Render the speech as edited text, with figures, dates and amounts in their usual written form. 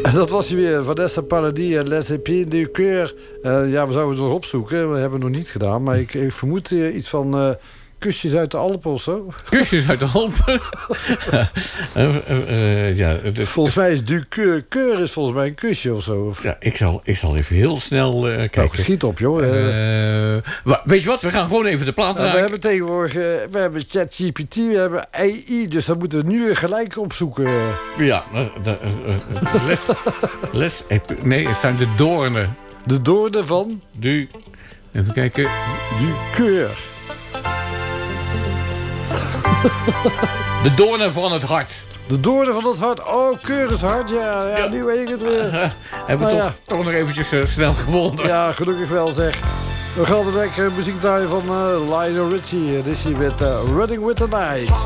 Dat was hij weer. Vanessa Paradis en Les Épines du Cœur. Ja, we zouden het nog opzoeken. We hebben het nog niet gedaan. Maar ik vermoed iets van... kusjes uit de Alpen of zo. Kusjes uit de Alpen. Volgens mij is du Cœur. Cœur is volgens mij een kusje of zo. Ja, ik zal even heel snel kijken. Nou, schiet op, joh. Weet je wat? We gaan gewoon even de plaat raken. We hebben tegenwoordig... we hebben ChatGPT, we hebben AI. Dus dat moeten we nu gelijk opzoeken. Ja. Nee, het zijn de doornen. De doornen van... Even kijken. Du Cœur. De doornen van het hart. De doornen van het hart. Oh, Cœur is hart. Ja, nu weet ik het weer. Hebben we toch nog eventjes snel gevonden. Ja, gelukkig wel zeg. We gaan de lekker muziek draaien van Lionel Richie. Dit is hij met Running with the Night.